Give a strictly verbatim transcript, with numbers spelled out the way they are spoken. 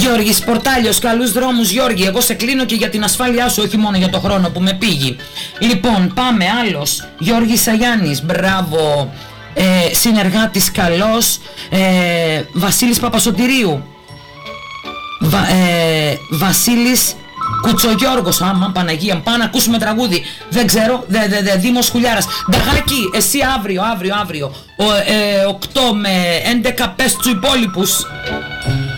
Γιώργης Πορτάλιος, καλούς δρόμους Γιώργη. Εγώ σε κλείνω και για την ασφάλειά σου, όχι μόνο για το χρόνο που με πήγει. Λοιπόν, πάμε άλλος. Γιώργης Αγιάννης, μπράβο. Ε, συνεργάτης καλός. ε, Βασίλης Παπασωτηρίου, Βα, ε, Βασίλης Κουτσογιώργος. Άμα Παναγία μου, πάμε να ακούσουμε τραγούδι. Δεν ξέρω, δε, δε, δε, Δήμος Χουλιάρας. Νταγάκι, εσύ αύριο, αύριο, αύριο ο, ε, οκτώ με έντεκα πες τους υπόλοιπους.